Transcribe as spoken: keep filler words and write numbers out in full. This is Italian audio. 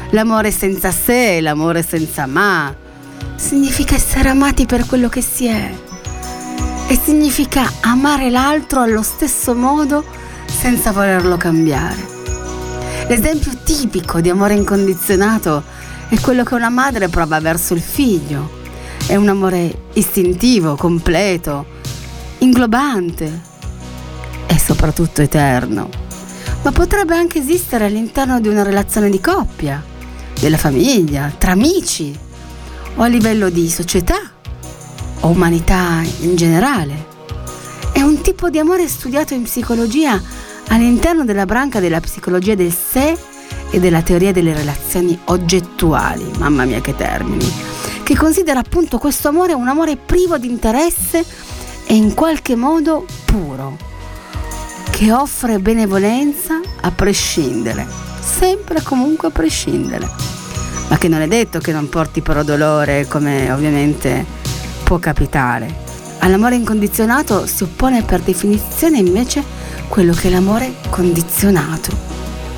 L'amore senza se, l'amore senza ma, significa essere amati per quello che si è e significa amare l'altro allo stesso modo senza volerlo cambiare. L'esempio tipico di amore incondizionato è quello che una madre prova verso il figlio. È un amore istintivo, completo, inglobante e soprattutto eterno. Ma potrebbe anche esistere all'interno di una relazione di coppia, della famiglia, tra amici o a livello di società o umanità in generale. È un tipo di amore studiato in psicologia all'interno della branca della psicologia del sé e della teoria delle relazioni oggettuali, mamma mia che termini, che considera appunto questo amore un amore privo di interesse e in qualche modo puro, che offre benevolenza a prescindere, sempre e comunque a prescindere, ma che non è detto che non porti però dolore, come ovviamente può capitare. All'amore incondizionato si oppone per definizione invece quello che è l'amore condizionato.